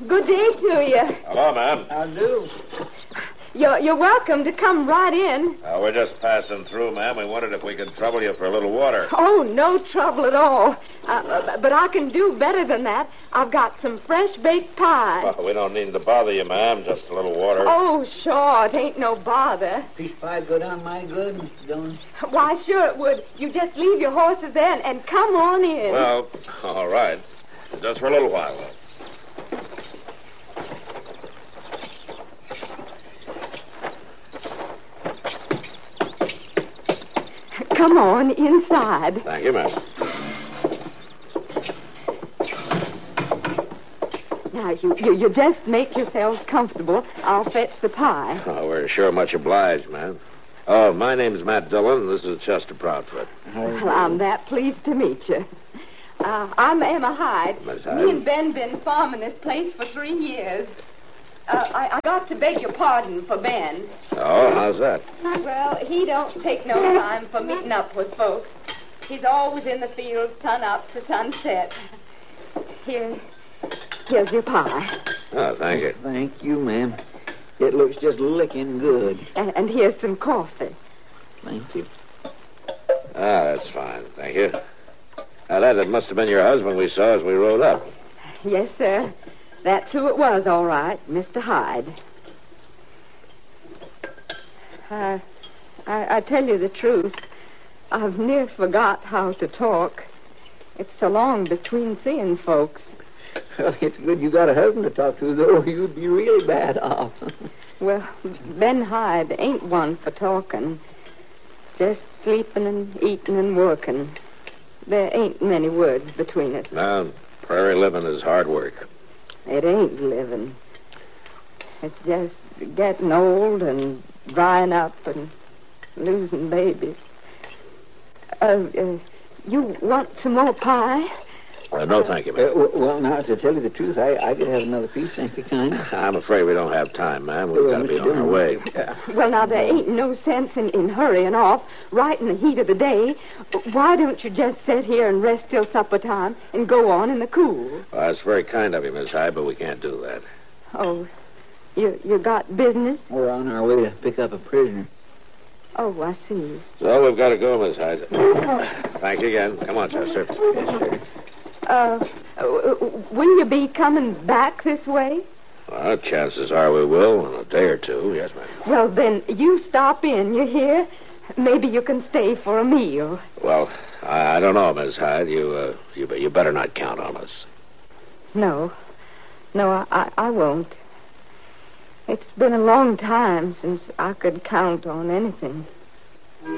Good day to you. Hello, ma'am. I do. You're welcome to come right in. We're just passing through, ma'am. We wondered if we could trouble you for a little water. Oh, no trouble at all. But I can do better than that. I've got some fresh baked pie. Well, we don't need to bother you, ma'am. Just a little water. Oh, sure. It ain't no bother. Peach pie go down mighty good, Mr. Dillon. Why, sure it would. You just leave your horses there and come on in. Well, all right. Just for a little while. Come on inside. Thank you, ma'am. Now, you just make yourselves comfortable. I'll fetch the pie. Oh, we're sure much obliged, ma'am. Oh, my name's Matt Dillon. This is Chester Proudfoot. Well, I'm that pleased to meet you. I'm Emma Hyde. Miss Hyde. Me and Ben been farming this place for 3 years. I got to beg your pardon for Ben. Oh, how's that? Well, he don't take no time for meeting up with folks. He's always in the fields, sun up to sunset. Here's your pie. Oh, thank you. Thank you, ma'am. It looks just licking good. And here's some coffee. Thank you. That's fine. Thank you. Now, that must have been your husband we saw as we rode up. Yes, sir. That's who it was, all right, Mr. Hyde. I tell you the truth. I've near forgot how to talk. It's so long between seeing folks. Well, it's good you got a husband to talk to, though. You'd be really bad off. Well, Ben Hyde ain't one for talking. Just sleeping and eating and working. There ain't many words between us. Now, prairie living is hard work. It ain't living. It's just getting old and drying up and losing babies. You want some more pie? No, thank you, ma'am. Well, now, to tell you the truth, I could have another piece, thank you, kind. I'm afraid we don't have time, ma'am. We've got to be on our way. Well, now, there ain't no sense in hurrying off right in the heat of the day. Why don't you just sit here and rest till supper time and go on in the cool? Well, that's very kind of you, Miss Hyde, but we can't do that. Oh, you got business? We're on our way to pick up a prisoner. Oh, I see. So we've got to go, Miss Hyde. Thank you again. Come on, Chester. Yes, sir. Will you be coming back this way? Well, chances are we will in a day or two. Yes, ma'am. Well, then, you stop in, you hear? Maybe you can stay for a meal. Well, I don't know, Miss Hyde. You better not count on us. No, I won't. It's been a long time since I could count on anything.